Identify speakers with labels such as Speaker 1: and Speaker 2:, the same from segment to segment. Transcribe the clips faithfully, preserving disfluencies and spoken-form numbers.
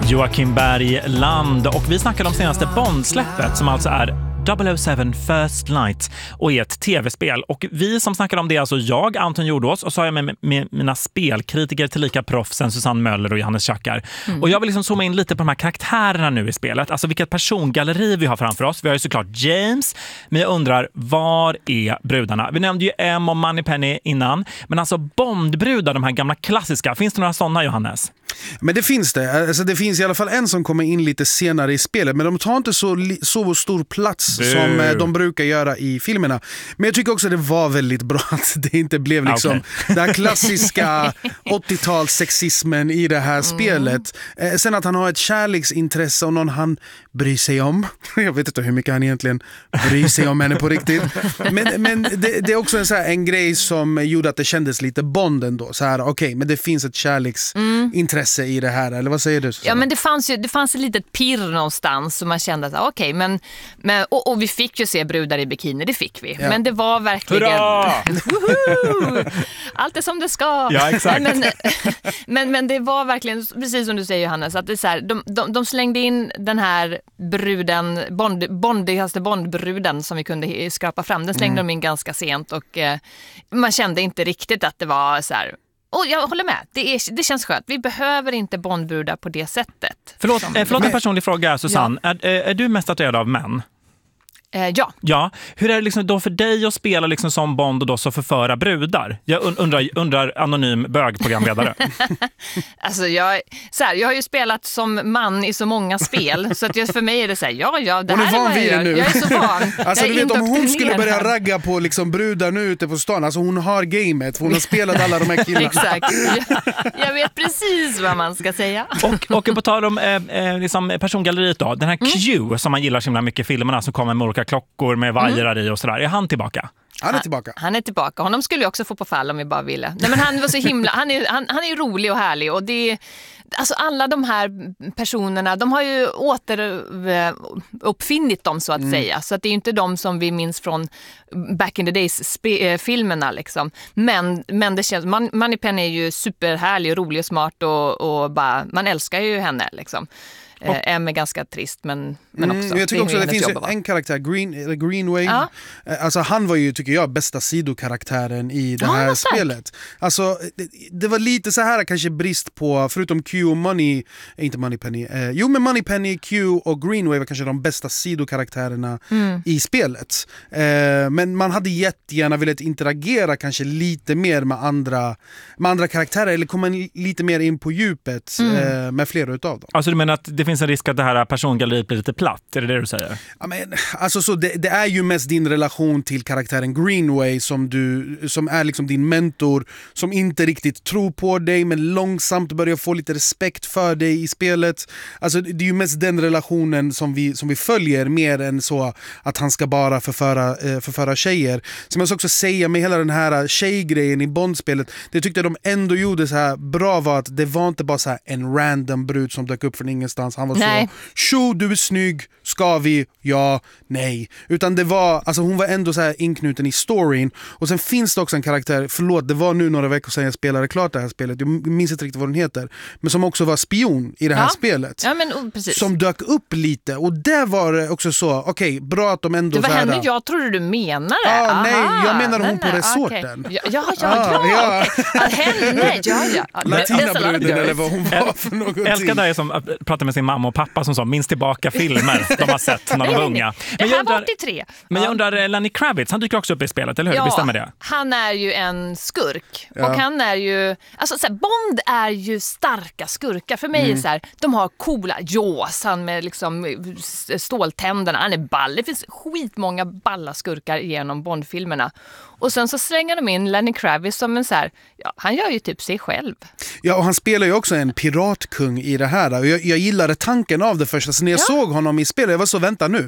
Speaker 1: Joakim Bergland, och vi snackade om senaste Bond-släppet som alltså är double oh seven First Light och är ett tv-spel. Och vi som snackade om det, alltså jag, Anton Jordås, och så har jag med, med mina spelkritiker till lika proffsen Susanne Möller och Johannes Schackar. Mm. Och jag vill liksom zooma in lite på de här karaktärerna nu i spelet. Alltså vilket persongalleri vi har framför oss. Vi har ju såklart James, men jag undrar, var är brudarna? Vi nämnde ju M och Moneypenny innan, men alltså Bondbrudar, de här gamla klassiska. Finns det några sådana, Johannes?
Speaker 2: Men det finns det. Alltså det finns i alla fall en som kommer in lite senare i spelet, men de tar inte så, så stor plats Boo. som de brukar göra i filmerna. Men jag tycker också att det var väldigt bra att det inte blev liksom okay. den här klassiska åttio-tals sexismen i det här mm. spelet. Eh, sen att han har ett kärleksintresse och någon han bryr sig om. Jag vet inte hur mycket han egentligen bryr sig om henne på riktigt. Men, men det, det är också en, så här, en grej som gjorde att det kändes lite Bond ändå. Så här, okej, okay, men det finns ett kärleksintresse mm. i det här, eller vad säger du?
Speaker 3: Ja, men det fanns ju det fanns ett litet pirr någonstans som man kände att okej, okay, men, men och, och vi fick ju se brudar i bikini, det fick vi. Ja. Men det var verkligen allt är som det ska.
Speaker 1: Ja, exakt.
Speaker 3: Men, men, men det var verkligen precis som du säger, Johannes, att det är så här, de, de, de slängde in den här bruden, bond, bondigaste bondbruden som vi kunde skrapa fram. Den slängde mm. de in ganska sent och eh, man kände inte riktigt att det var så här. Och jag håller med, det, är, det känns skönt. Vi behöver inte bondbrudar på det sättet.
Speaker 1: Förlåt, eh, förlåt en personlig fråga, Susanne. Ja. Är, är du mest attraherad av män?
Speaker 3: Eh, ja.
Speaker 1: Ja. Hur är det liksom då för dig att spela liksom som Bond och då så förföra brudar? Jag undrar, undrar anonym bögprogramledare.
Speaker 3: Alltså jag, så här, jag har ju spelat som man i så många spel, så att just för mig är det så här, ja, ja, det
Speaker 2: hon
Speaker 3: här är vad jag gör.
Speaker 2: Nu.
Speaker 3: Jag är så van.
Speaker 2: Alltså du vet, om hon skulle börja ragga på liksom brudar nu ute på stan, alltså hon har gamet, för hon har spelat alla de här killarna.
Speaker 3: Exakt. Jag, jag vet precis vad man ska säga.
Speaker 1: Och, och på tal om eh, liksom persongalleriet då, den här Q mm. som man gillar så himla mycket i filmerna som kommer med olika klockor med vajrar mm. i och sådär. Är han tillbaka?
Speaker 2: Han är tillbaka.
Speaker 3: Han, han är tillbaka. Honom skulle vi också få på fall om vi bara ville. Nej, men han var så himla, han är, han, han är rolig och härlig, och det, alltså alla de här personerna, de har ju återuppfinnit dem så att mm. säga. Så att det är ju inte de som vi minns från back in the days-filmerna liksom. Men, men det känns, Man, Moneypenny är ju superhärlig och rolig och smart och, och bara, man älskar ju henne liksom. Och, M är ganska trist, men, men också.
Speaker 2: Mm, jag tycker också att det finns en karaktär, Green, eller Greenway. Ja. Alltså han var ju, tycker jag, bästa sidokaraktären i det här ja, spelet. Alltså det, det var lite så här kanske brist på, förutom Q och Money, inte Moneypenny. Eh, jo, men Moneypenny, Q och Greenway var kanske de bästa sidokaraktärerna mm. i spelet. Eh, men man hade jättegärna velat interagera kanske lite mer med andra, med andra karaktärer, eller komma lite mer in på djupet mm. eh, med flera utav dem.
Speaker 1: Alltså du menar att det finns en risk att det här persongalleriet blir lite platt, är det det du säger?
Speaker 2: Ja, men, alltså, så det, det är ju mest din relation till karaktären Greenway som, du, som är liksom din mentor, som inte riktigt tror på dig men långsamt börjar få lite respekt för dig i spelet. Alltså, det är ju mest den relationen som vi, som vi följer, mer än så att han ska bara förföra, eh, förföra tjejer. Som jag ska också säga med hela den här tjejgrejen i Bondspelet, det tyckte jag de ändå gjorde så här bra, var att det var inte bara så här en random brud som dök upp från ingenstans. Han var nej. så, tjo, du är snygg, ska vi? Ja, nej. Utan det var, alltså hon var ändå så här inknuten i storyn. Och sen finns det också en karaktär, förlåt, det var nu några veckor sedan jag spelade klart det här spelet, jag minns inte riktigt vad den heter, men som också var spion i det här
Speaker 3: ja.
Speaker 2: spelet.
Speaker 3: Ja, men oh, precis.
Speaker 2: Som dök upp lite, och där var det också så, okej, okay, bra att de ändå...
Speaker 3: Det var
Speaker 2: så här,
Speaker 3: henne jag trodde du menade.
Speaker 2: Ja, ah, nej, jag menar hon nej, på resorten.
Speaker 3: Okay. Ja, ja, ja, ah, ja. Okay. Att henne, ja, ja.
Speaker 2: Latinabruden eller vad hon var för någonting.
Speaker 1: Älskar dig som pratar med sin mamma och pappa som sa, minns tillbaka filmer de har sett när de var unga.
Speaker 3: Men det här var åttiotre.
Speaker 1: Men jag undrar, Lenny Kravitz, han dyker också upp i spelet, eller hur?
Speaker 3: Ja,
Speaker 1: bestämmer det?
Speaker 3: Han är ju en skurk.
Speaker 2: Ja.
Speaker 3: Och han är ju, alltså så här, Bond är ju starka skurkar. För mig mm. är så här, de har coola Jaws, han med liksom ståltänderna, han är ball. Det finns skitmånga balla skurkar genom Bond-filmerna. Och sen så slänger de in Lenny Kravitz som en så här, ja, han gör ju typ sig själv.
Speaker 2: Ja, och han spelar ju också en piratkung i det här. Och jag, jag gillade tanken av det första. Så när jag ja. såg honom i spelet, jag var så, vänta nu.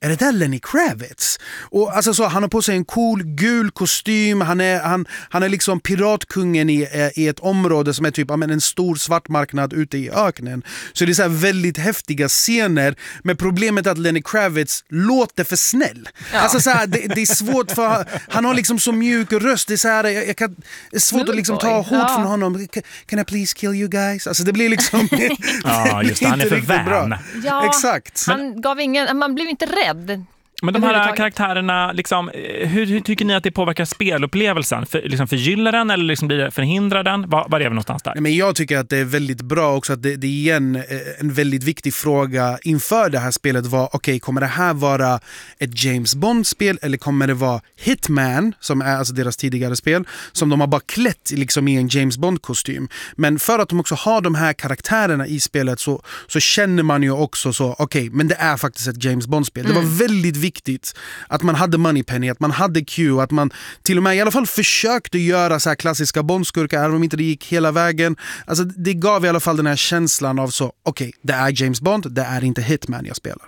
Speaker 2: är det där Lenny Kravitz? Och alltså så, han har på sig en cool gul kostym, han är, han, han är liksom piratkungen i, i ett område som är typ en stor svart marknad ute i öknen. Så det är så här väldigt häftiga scener, men problemet är att Lenny Kravitz låter för snäll. Ja. Alltså så här, det, det är svårt för han har liksom så mjuk röst, det är så här, jag, jag kan, det är svårt att liksom ta hårt ja. från honom. Can I please kill you guys? Alltså det blir liksom
Speaker 1: ja, just det, han är för vän.
Speaker 3: Ja,
Speaker 2: exakt.
Speaker 3: Han gav ingen, man blev inte rädd.
Speaker 1: Men de här karaktärerna, liksom, hur, hur tycker ni att det påverkar spelupplevelsen? För, liksom förgyller den eller liksom blir det förhindrar den? Var, var är vi någonstans där?
Speaker 2: Men jag tycker att det är väldigt bra också att det, det är igen en väldigt viktig fråga inför det här spelet var, okej, okay, kommer det här vara ett James Bond-spel eller kommer det vara Hitman, som är alltså deras tidigare spel, som de har bara klätt liksom i en James Bond-kostym. Men för att de också har de här karaktärerna i spelet så, så känner man ju också så, okej, okay, men det är faktiskt ett James Bond-spel. Mm. Det var väldigt viktigt att man hade Moneypenny, att man hade Q, att man till och med i alla fall försökte göra så här klassiska bondskurkar, även om inte det gick hela vägen. Alltså det gav i alla fall den här känslan av så, okej, okay, det är James Bond, det är inte Hitman jag spelar.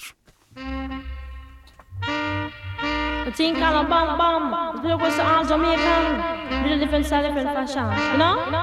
Speaker 4: Think on a bam bam, the was on Jamaican, really different style, different fashion, you know?